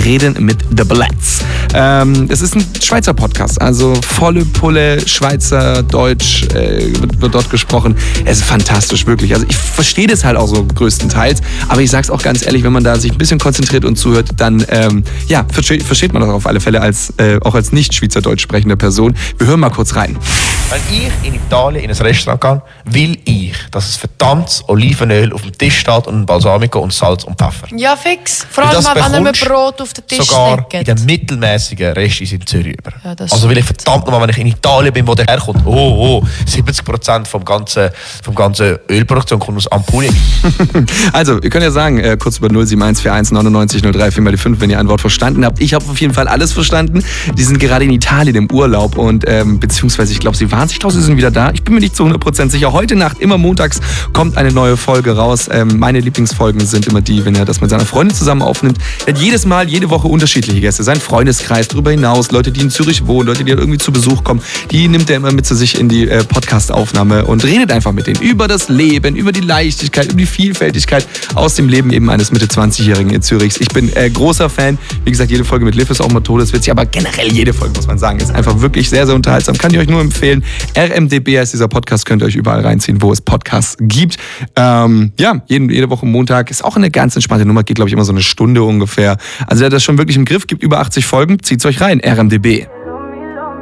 Wir reden mit The Blitz. Es ist ein Schweizer Podcast, also volle Pulle, Schweizer, Deutsch wird dort gesprochen. Es ist fantastisch, wirklich. Also ich verstehe das halt auch so größtenteils, aber ich sag's auch ganz ehrlich, wenn man da sich ein bisschen konzentriert und zuhört, dann versteht man das auf alle Fälle auch als nicht Schweizerdeutsch sprechende Person. Wir hören mal kurz rein. Wenn ich in Italien in ein Restaurant gehe, will ich, dass es verdammtes Olivenöl auf dem Tisch steht und ein Balsamico und Salz und Pfeffer. Ja, fix. Vor allem, wenn wir Brot auf den Tisch sogar legen. in den mittelmäßigen Restis in Zürich über. Ja, also will ich verdammt nochmal, wenn ich in Italien bin, wo der herkommt, 70% vom ganzen Ölproduktion kommt aus Ampullen. Also, ihr könnt ja sagen, kurz über 07141 99 03 4x5, wenn ihr ein Wort verstanden habt. Ich habe auf jeden Fall alles verstanden. Die sind gerade in Italien im Urlaub und beziehungsweise, ich glaube, sie sind wieder da. Ich bin mir nicht zu 100% sicher. Heute Nacht, immer montags, kommt eine neue Folge raus. Meine Lieblingsfolgen sind immer die, wenn er das mit seiner Freundin zusammen aufnimmt. Er hat jedes Mal, jede Woche unterschiedliche Gäste. Sein Freundeskreis, darüber hinaus, Leute, die in Zürich wohnen, Leute, die irgendwie zu Besuch kommen, die nimmt er immer mit zu sich in die Podcast-Aufnahme und redet einfach mit denen über das Leben, über die Leichtigkeit, über die Vielfältigkeit aus dem Leben eben eines Mitte-20-Jährigen in Zürich. Ich bin großer Fan. Wie gesagt, jede Folge mit Liv ist auch mal todeswitzig, aber generell jede Folge, muss man sagen, ist einfach wirklich sehr, sehr unterhaltsam. Kann ich euch nur empfehlen. RMDB heißt dieser Podcast, könnt ihr euch überall reinziehen, wo es Podcasts gibt. Jede Woche Montag ist auch eine ganz entspannte Nummer, geht glaube ich immer so eine Stunde ungefähr. Also der hat das schon wirklich im Griff, gibt über 80 Folgen, zieht's euch rein, RMDB.